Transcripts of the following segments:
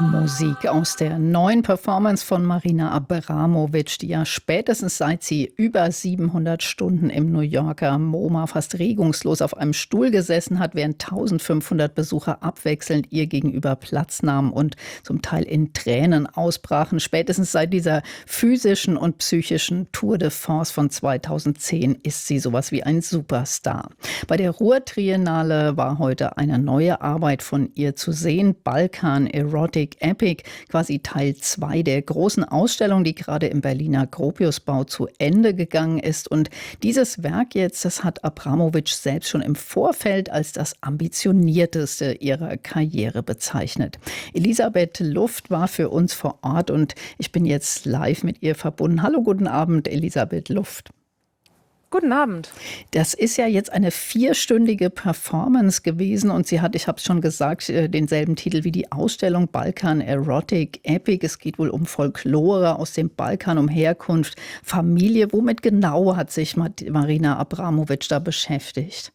Musik aus der neuen Performance von Marina Abramović, die ja spätestens seit sie über 700 Stunden im New Yorker MoMA fast regungslos auf einem Stuhl gesessen hat, während 1500 Besucher abwechselnd ihr gegenüber Platz nahmen und zum Teil in Tränen ausbrachen. Spätestens seit dieser physischen und psychischen Tour de Force von 2010 ist sie sowas wie ein Superstar. Bei der Ruhr-Triennale war heute eine neue Arbeit von ihr zu sehen, Balkan Erotic Epic, quasi Teil 2 der großen Ausstellung, die gerade im Berliner Gropiusbau zu Ende gegangen ist. Und dieses Werk jetzt, das hat Abramović selbst schon im Vorfeld als das ambitionierteste ihrer Karriere bezeichnet. Elisabeth Luft war für uns vor Ort und ich bin jetzt live mit ihr verbunden. Hallo, guten Abend, Elisabeth Luft. Guten Abend. Das ist ja jetzt eine 4-stündige Performance gewesen und sie hat, ich habe es schon gesagt, denselben Titel wie die Ausstellung Balkan Erotic Epic. Es geht wohl um Folklore aus dem Balkan, um Herkunft, Familie. Womit genau hat sich Marina Abramović da beschäftigt?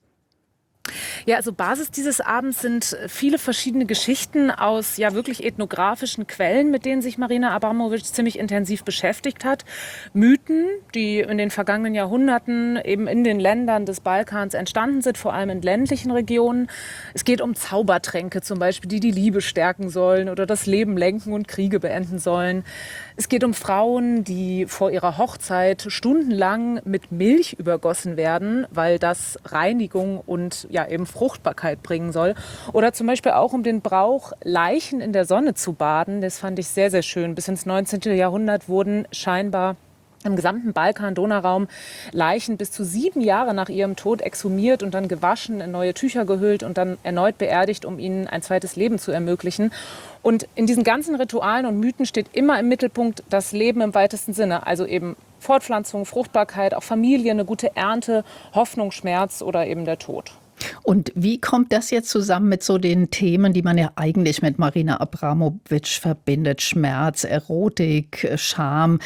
Ja, also Basis dieses Abends sind viele verschiedene Geschichten aus ja wirklich ethnografischen Quellen, mit denen sich Marina Abramović ziemlich intensiv beschäftigt hat. Mythen, die in den vergangenen Jahrhunderten eben in den Ländern des Balkans entstanden sind, vor allem in ländlichen Regionen. Es geht um Zaubertränke zum Beispiel, die die Liebe stärken sollen oder das Leben lenken und Kriege beenden sollen. Es geht um Frauen, die vor ihrer Hochzeit stundenlang mit Milch übergossen werden, weil das Reinigung und ja eben Fruchtbarkeit bringen soll. Oder zum Beispiel auch um den Brauch, Leichen in der Sonne zu baden. Das fand ich sehr, sehr schön. Bis ins 19. Jahrhundert wurden scheinbar im gesamten Balkan-Donauraum Leichen bis zu 7 Jahre nach ihrem Tod exhumiert und dann gewaschen, in neue Tücher gehüllt und dann erneut beerdigt, um ihnen ein zweites Leben zu ermöglichen. Und in diesen ganzen Ritualen und Mythen steht immer im Mittelpunkt das Leben im weitesten Sinne. Also eben Fortpflanzung, Fruchtbarkeit, auch Familie, eine gute Ernte, Hoffnung, Schmerz oder eben der Tod. Und wie kommt das jetzt zusammen mit so den Themen, die man ja eigentlich mit Marina Abramović verbindet? Schmerz, Erotik, Scham.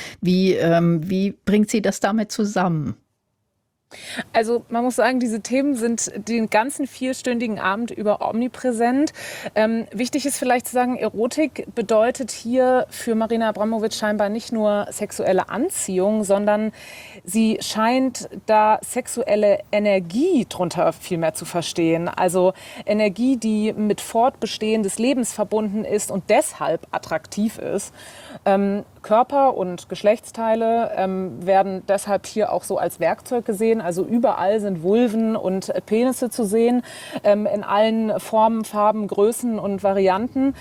Wie bringt sie das damit zusammen? Also man muss sagen, diese Themen sind den ganzen 4-stündigen Abend über omnipräsent. Wichtig ist vielleicht zu sagen, Erotik bedeutet hier für Marina Abramović scheinbar nicht nur sexuelle Anziehung, sondern sie scheint da sexuelle Energie drunter viel mehr zu verstehen. Also Energie, die mit Fortbestehen des Lebens verbunden ist und deshalb attraktiv ist. Körper und Geschlechtsteile werden deshalb hier auch so als Werkzeug gesehen. Also überall sind Vulven und Penisse zu sehen, in allen Formen, Farben, Größen und Varianten.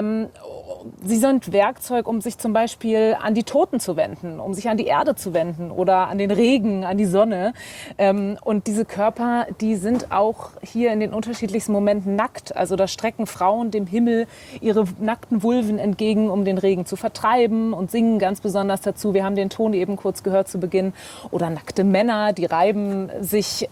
Sie sind Werkzeug, um sich zum Beispiel an die Toten zu wenden, um sich an die Erde zu wenden oder an den Regen, an die Sonne. Und diese Körper, die sind auch hier in den unterschiedlichsten Momenten nackt. Also da strecken Frauen dem Himmel ihre nackten Vulven entgegen, um den Regen zu vertreiben und singen ganz besonders dazu. Wir haben den Ton eben kurz gehört zu Beginn. Oder nackte Männer, die reiben sich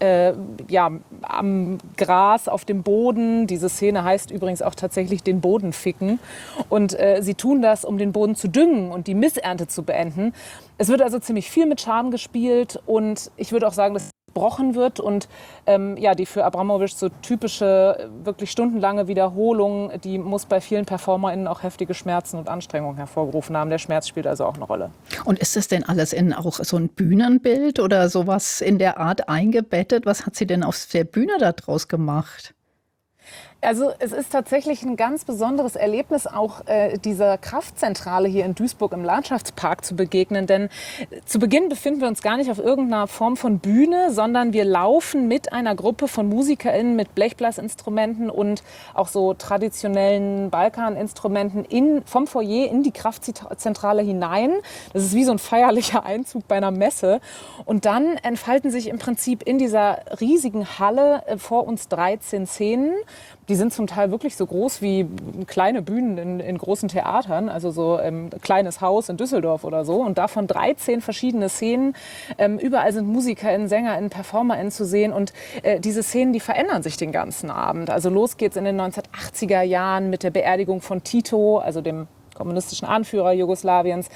am Gras auf dem Boden. Diese Szene heißt übrigens auch tatsächlich den Boden ficken. Und sie tun das, um den Boden zu düngen und die Missernte zu beenden. Es wird also ziemlich viel mit Charme gespielt und ich würde auch sagen, dass es gebrochen wird und die für Abramović so typische, wirklich stundenlange Wiederholung, die muss bei vielen PerformerInnen auch heftige Schmerzen und Anstrengungen hervorgerufen haben. Der Schmerz spielt also auch eine Rolle. Und ist das denn alles in auch so ein Bühnenbild oder sowas in der Art eingebettet? Was hat sie denn auf der Bühne da draus gemacht? Also es ist tatsächlich ein ganz besonderes Erlebnis, auch dieser Kraftzentrale hier in Duisburg im Landschaftspark zu begegnen. Denn zu Beginn befinden wir uns gar nicht auf irgendeiner Form von Bühne, sondern wir laufen mit einer Gruppe von MusikerInnen mit Blechblasinstrumenten und auch so traditionellen Balkaninstrumenten vom Foyer in die Kraftzentrale hinein. Das ist wie so ein feierlicher Einzug bei einer Messe. Und dann entfalten sich im Prinzip in dieser riesigen Halle vor uns 13 Szenen. Die sind zum Teil wirklich so groß wie kleine Bühnen in großen Theatern, also so ein kleines Haus in Düsseldorf oder so. Und davon 13 verschiedene Szenen. Überall sind MusikerInnen, SängerInnen, PerformerInnen zu sehen. Und diese Szenen, die verändern sich den ganzen Abend. Also los geht's in den 1980er Jahren mit der Beerdigung von Tito, also dem kommunistischen Anführer Jugoslawiens.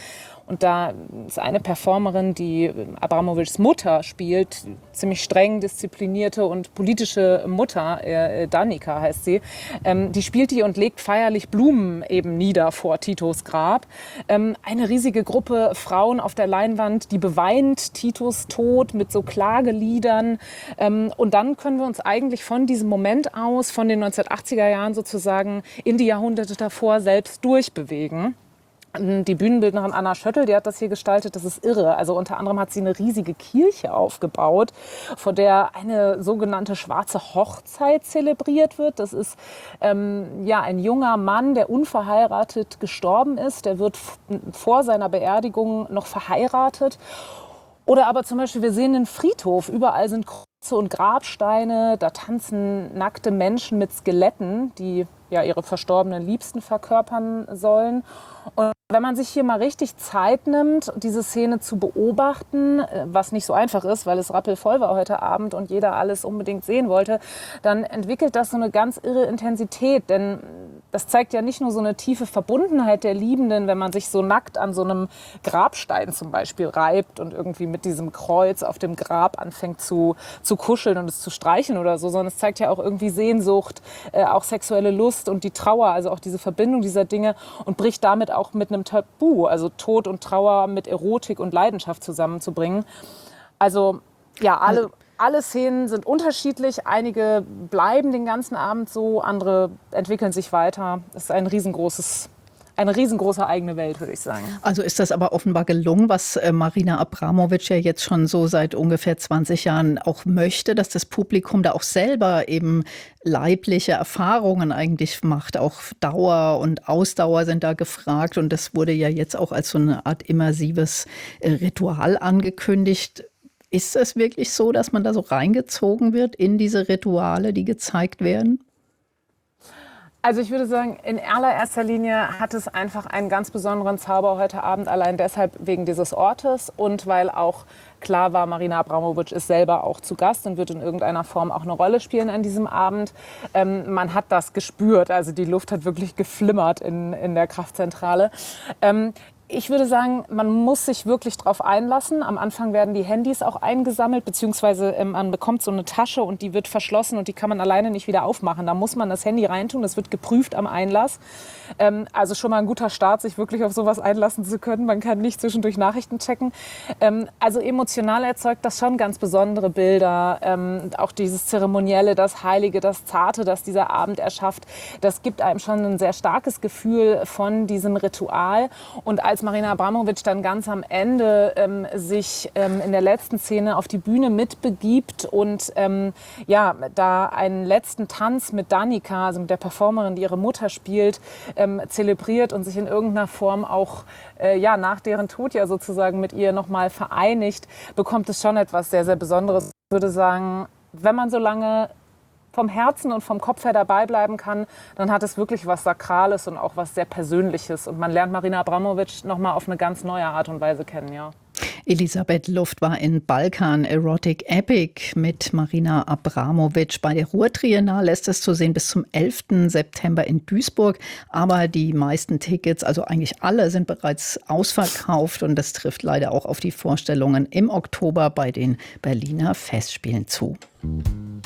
Und da ist eine Performerin, die Abramovics Mutter spielt, ziemlich streng disziplinierte und politische Mutter, Danica heißt sie, die spielt die und legt feierlich Blumen eben nieder vor Titos Grab. Eine riesige Gruppe Frauen auf der Leinwand, die beweint Titos Tod mit so Klageliedern. Und dann können wir uns eigentlich von diesem Moment aus, von den 1980er Jahren sozusagen, in die Jahrhunderte davor selbst durchbewegen. Die Bühnenbildnerin Anna Schöttl, die hat das hier gestaltet, das ist irre. Also unter anderem hat sie eine riesige Kirche aufgebaut, vor der eine sogenannte schwarze Hochzeit zelebriert wird. Das ist ein junger Mann, der unverheiratet gestorben ist. Der wird vor seiner Beerdigung noch verheiratet. Oder aber zum Beispiel, wir sehen einen Friedhof, überall sind Kreuze und Grabsteine, da tanzen nackte Menschen mit Skeletten, die ja ihre verstorbenen Liebsten verkörpern sollen. Und wenn man sich hier mal richtig Zeit nimmt, diese Szene zu beobachten, was nicht so einfach ist, weil es rappelvoll war heute Abend und jeder alles unbedingt sehen wollte, dann entwickelt das so eine ganz irre Intensität. Denn das zeigt ja nicht nur so eine tiefe Verbundenheit der Liebenden, wenn man sich so nackt an so einem Grabstein zum Beispiel reibt und irgendwie mit diesem Kreuz auf dem Grab anfängt zu kuscheln und es zu streicheln oder so, sondern es zeigt ja auch irgendwie Sehnsucht, auch sexuelle Lust und die Trauer, also auch diese Verbindung dieser Dinge und bricht damit auch mit einem Tabu, also Tod und Trauer mit Erotik und Leidenschaft zusammenzubringen. Also ja, alle Szenen sind unterschiedlich, einige bleiben den ganzen Abend so, andere entwickeln sich weiter. Es ist eine riesengroße eigene Welt, würde ich sagen. Also ist das aber offenbar gelungen, was Marina Abramovic ja jetzt schon so seit ungefähr 20 Jahren auch möchte, dass das Publikum da auch selber eben leibliche Erfahrungen eigentlich macht. Auch Dauer und Ausdauer sind da gefragt und das wurde ja jetzt auch als so eine Art immersives Ritual angekündigt. Ist es wirklich so, dass man da so reingezogen wird in diese Rituale, die gezeigt werden? Also ich würde sagen, in allererster Linie hat es einfach einen ganz besonderen Zauber heute Abend, allein deshalb wegen dieses Ortes und weil auch klar war, Marina Abramovic ist selber auch zu Gast und wird in irgendeiner Form auch eine Rolle spielen an diesem Abend. Man hat das gespürt, also die Luft hat wirklich geflimmert in der Kraftzentrale. Ich würde sagen, man muss sich wirklich drauf einlassen. Am Anfang werden die Handys auch eingesammelt, beziehungsweise man bekommt so eine Tasche und die wird verschlossen und die kann man alleine nicht wieder aufmachen. Da muss man das Handy reintun, das wird geprüft am Einlass. Also schon mal ein guter Start, sich wirklich auf sowas einlassen zu können. Man kann nicht zwischendurch Nachrichten checken. Also emotional erzeugt das schon ganz besondere Bilder. Auch dieses Zeremonielle, das Heilige, das Zarte, das dieser Abend erschafft, das gibt einem schon ein sehr starkes Gefühl von diesem Ritual. Und als Marina Abramovic dann ganz am Ende sich in der letzten Szene auf die Bühne mitbegibt und da einen letzten Tanz mit Danica, also mit der Performerin, die ihre Mutter spielt, zelebriert und sich in irgendeiner Form auch nach deren Tod ja sozusagen mit ihr nochmal vereinigt, bekommt es schon etwas sehr, sehr Besonderes. Ich würde sagen, wenn man so lange vom Herzen und vom Kopf her dabei bleiben kann, dann hat es wirklich was Sakrales und auch was sehr Persönliches. Und man lernt Marina Abramovic nochmal auf eine ganz neue Art und Weise kennen, ja. Elisabeth Luft war in Balkan Erotic Epic mit Marina Abramovic. Bei der Ruhr-Triennale ist es zu sehen bis zum 11. September in Duisburg. Aber die meisten Tickets, also eigentlich alle, sind bereits ausverkauft. Und das trifft leider auch auf die Vorstellungen im Oktober bei den Berliner Festspielen zu.